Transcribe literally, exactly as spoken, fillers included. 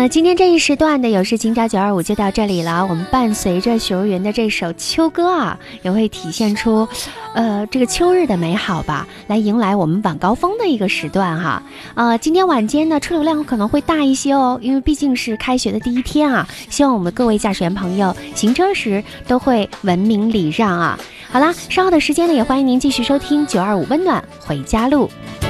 呃，今天这一时段的有事今朝九二五就到这里了。我们伴随着许茹芸的这首秋歌啊，也会体现出，呃，这个秋日的美好吧，来迎来我们晚高峰的一个时段哈。呃，今天晚间呢，车流量可能会大一些哦，因为毕竟是开学的第一天啊。希望我们各位驾驶员朋友行车时都会文明礼让啊。好啦，稍后的时间呢，也欢迎您继续收听九二五温暖回家路。